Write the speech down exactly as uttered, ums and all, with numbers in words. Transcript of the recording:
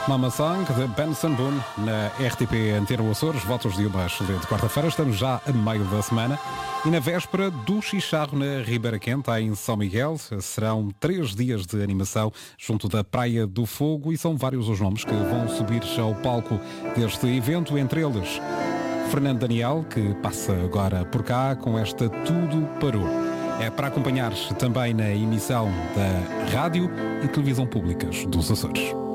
Mama Song de Benson Boone na R T P Antena Açores. Votos de uma excelente quarta-feira. Estamos já a meio da semana e na véspera do Chicharro na Ribeira Quente, em São Miguel. Serão três dias de animação junto da Praia do Fogo e são vários os nomes que vão subir ao palco deste evento, entre eles Fernando Daniel, que passa agora por cá com esta Tudo Parou. É para acompanhar também na emissão da rádio e televisão públicas dos Açores.